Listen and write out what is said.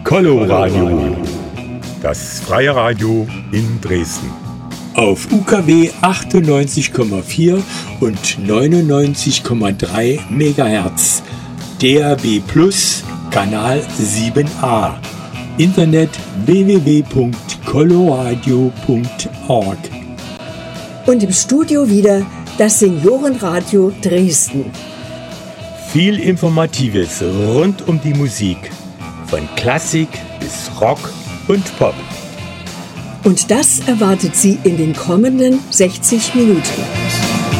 Coloradio, das freie Radio in Dresden. Auf UKW 98,4 und 99,3 MHz. DAB Plus, Kanal 7a. Internet www.coloradio.org. Und im Studio wieder das Seniorenradio Dresden. Viel Informatives rund um die Musik. Von Klassik bis Rock und Pop. Und das erwartet Sie in den kommenden 60 Minuten.